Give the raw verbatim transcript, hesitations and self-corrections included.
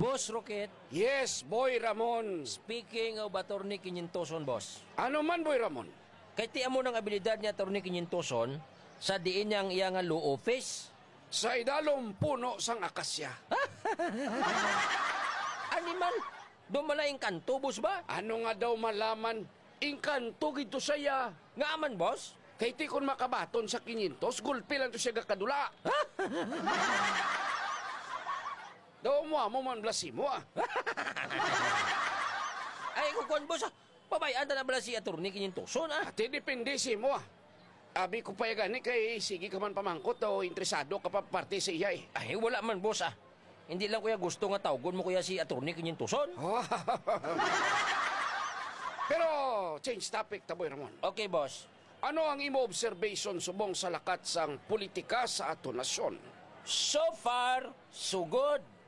Boss Rocket, Yes, Boy Ramon. speaking of Attorney Quinyentoson, boss. Ano man, Boy Ramon? Kay tiyan mo ng abilidad niya, Attorney Quinyentoson, sa diin niyang iyang law office. Sa idalong puno sang akasya. Animal, dumala yung kanto, boss ba? Ano nga daw malaman? Inkanto gito saya. Nga aman, boss? Kay ti kon makabaton sa kinyentos, gulpi lang to siya gakadula. Daw mo mo man blasi mo ah. Ay, kukon, boss, ah. Pabayaan na bala si Attorney Quinyentoson, ah. Ati depende si mo ah. Abi ko pa gani kay sige ka man pamangkot o interesado ka pa parte sa iya eh. Ay, wala man, boss, ah. Hindi lang kuya gusto nga tawgon mo kuya si Attorney Quinyentoson. Pero change topic ta, Boy Ramon. Okay, boss. Ano ang imo observation subong sa lakat sang politika sa ato nasyon? So far, so good.